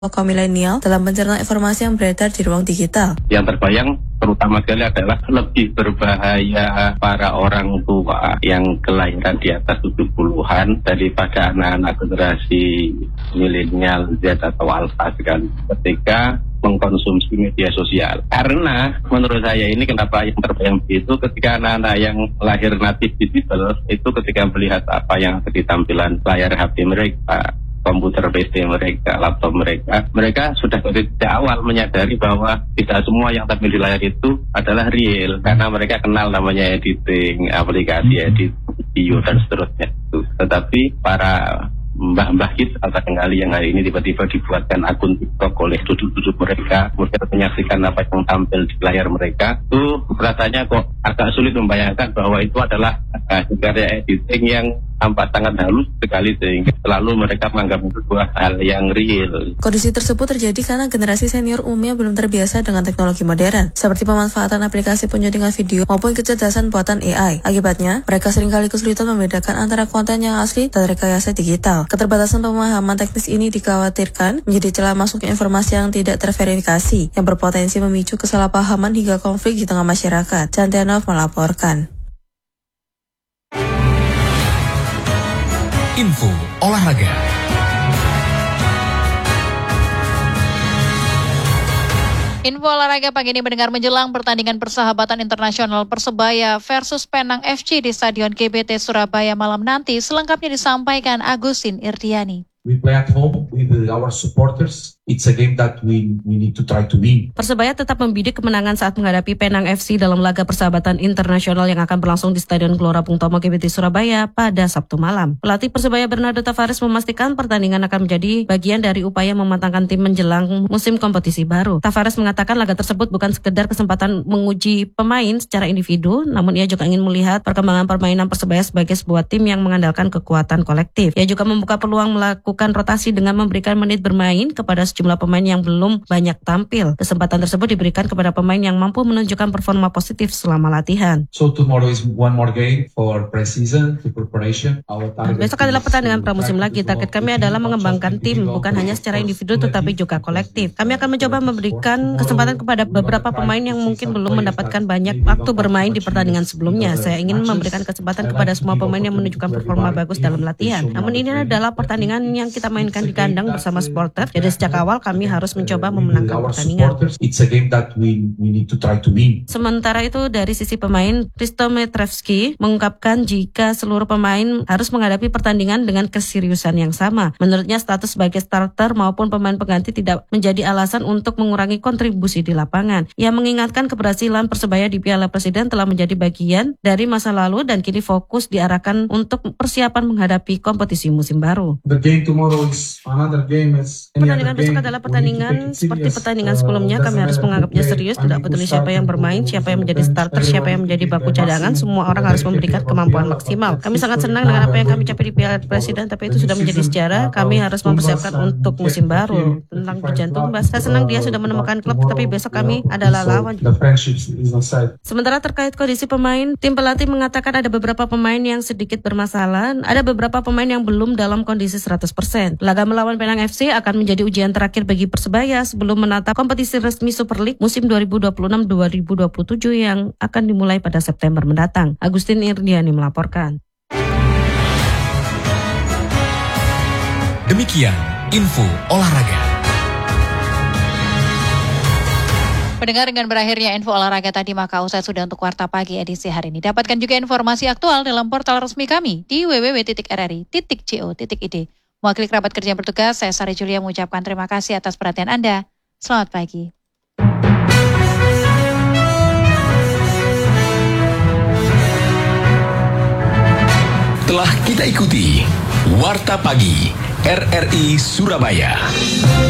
kaum milenial dalam pencernaan informasi yang beredar di ruang digital. Yang terbayang terutama sekali adalah lebih berbahaya para orang tua yang kelahiran di atas 70-an daripada anak-anak generasi milenial Z atau Alpha sekali ketika mengkonsumsi media sosial. Karena menurut saya ini kenapa yang terbayang begitu, ketika anak-anak yang lahir natif digital itu ketika melihat apa yang ada di tampilan layar HP mereka, komputer PC mereka, laptop mereka sudah dari awal menyadari bahwa tidak semua yang tampil di layar itu adalah real, karena mereka kenal namanya editing, aplikasi edit video dan seterusnya itu. Tetapi para mbah-mbah kita kali yang hari ini tiba-tiba dibuatkan akun TikTok oleh duduk-duduk mereka, kemudian menyaksikan apa yang tampil di layar mereka, itu rasanya kok agak sulit membayangkan bahwa itu adalah karya editing yang tampak sangat halus sekali sehingga selalu mereka menganggap itu sebuah hal yang real. Kondisi tersebut terjadi karena generasi senior umumnya belum terbiasa dengan teknologi modern, seperti pemanfaatan aplikasi penyuntingan video maupun kecerdasan buatan AI. Akibatnya, mereka seringkali kesulitan membedakan antara konten yang asli dan rekayasa digital. Keterbatasan pemahaman teknis ini dikhawatirkan menjadi celah masuknya informasi yang tidak terverifikasi, yang berpotensi memicu kesalahpahaman hingga konflik di tengah masyarakat. Cantianov melaporkan. Info olahraga. Info olahraga pagi ini mendengar menjelang pertandingan persahabatan internasional Persebaya versus Penang FC di Stadion GBT Surabaya malam nanti. Selengkapnya disampaikan Agustin Irdiani. We play at home with our supporters. It's a game that we need to try to win. Persebaya tetap membidik kemenangan saat menghadapi Penang FC dalam laga persahabatan internasional yang akan berlangsung di Stadion Gelora Bung Tomo GBT Surabaya pada Sabtu malam. Pelatih Persebaya Bernardo Tavares memastikan pertandingan akan menjadi bagian dari upaya mematangkan tim menjelang musim kompetisi baru. Tavares mengatakan laga tersebut bukan sekedar kesempatan menguji pemain secara individu, namun ia juga ingin melihat perkembangan permainan Persebaya sebagai sebuah tim yang mengandalkan kekuatan kolektif. Ia juga membuka peluang melakukan rotasi dengan memberikan menit bermain kepada sejumlah pemain yang belum banyak tampil. Kesempatan tersebut diberikan kepada pemain yang mampu menunjukkan performa positif selama latihan. So tomorrow is one more game for pre-season, to preparation. Besok adalah pertandingan pramusim lagi. Target kami adalah mengembangkan tim, bukan hanya secara individu tetapi juga kolektif. Kami akan mencoba memberikan kesempatan kepada beberapa pemain yang mungkin belum mendapatkan banyak waktu bermain di pertandingan sebelumnya. Saya ingin memberikan kesempatan kepada semua pemain yang menunjukkan performa bagus dalam latihan. Namun ini adalah pertandingan yang kita mainkan di kandang bersama supporter. Jadi sejak awal kami harus mencoba memenangkan pertandingan. It's a game that we need to try to win. Sementara itu dari sisi pemain, Risto Metrevski mengungkapkan jika seluruh pemain harus menghadapi pertandingan dengan keseriusan yang sama. Menurutnya status sebagai starter maupun pemain pengganti tidak menjadi alasan untuk mengurangi kontribusi di lapangan. Ia mengingatkan keberhasilan Persebaya di Piala Presiden telah menjadi bagian dari masa lalu dan kini fokus diarahkan untuk persiapan menghadapi kompetisi musim baru. Pertandingan besok adalah pertandingan seperti pertandingan sebelumnya. Kami harus menganggapnya serius, tidak peduli siapa yang bermain, siapa yang menjadi starter, siapa yang menjadi baku cadangan, semua orang harus memberikan kemampuan maksimal. Kami sangat senang dengan apa yang kami capai di Piala Presiden, tapi itu sudah menjadi sejarah. Kami harus mempersiapkan untuk musim baru. Tentang Pujan Tumbas, saya senang dia sudah menemukan klub, tapi besok kami adalah lawan. Sementara terkait kondisi pemain, tim pelatih mengatakan ada beberapa pemain yang sedikit bermasalah, ada beberapa pemain yang belum dalam kondisi 100%. Laga melawan Penang FC akan menjadi ujian terakhir bagi Persebaya sebelum menatap kompetisi resmi Super League musim 2026-2027 yang akan dimulai pada September mendatang. Agustin Irdiani melaporkan. Demikian info olahraga. Pendengar, dengan berakhirnya info olahraga tadi, maka usai sudah untuk Warta Pagi edisi hari ini. Dapatkan juga informasi aktual dalam portal resmi kami di www.rri.co.id. Mewakili kerabat kerja yang bertugas, saya Sari Julia mengucapkan terima kasih atas perhatian Anda. Selamat pagi. Telah kita ikuti Warta Pagi RRI Surabaya.